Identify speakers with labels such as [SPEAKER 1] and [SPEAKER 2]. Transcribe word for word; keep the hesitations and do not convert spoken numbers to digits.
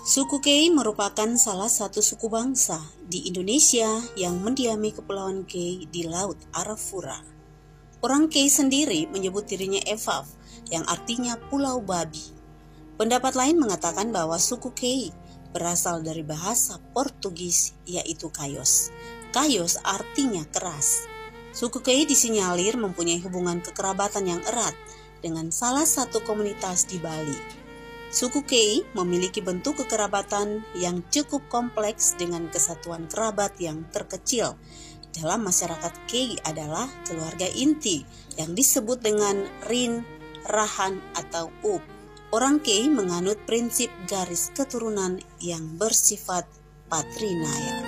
[SPEAKER 1] Suku Kei merupakan salah satu suku bangsa di Indonesia yang mendiami Kepulauan Kei di Laut Arafura. Orang Kei sendiri menyebut dirinya Evaf, yang artinya Pulau Babi. Pendapat lain mengatakan bahwa suku Kei berasal dari bahasa Portugis, yaitu Kayos. Kayos artinya keras. Suku Kei disinyalir mempunyai hubungan kekerabatan yang erat dengan salah satu komunitas di Bali. Suku Kei memiliki bentuk kekerabatan yang cukup kompleks dengan kesatuan kerabat yang terkecil. Dalam masyarakat Kei adalah keluarga inti yang disebut dengan Rin, Rahan, atau Up. Orang Kei menganut prinsip garis keturunan yang bersifat patrilineal.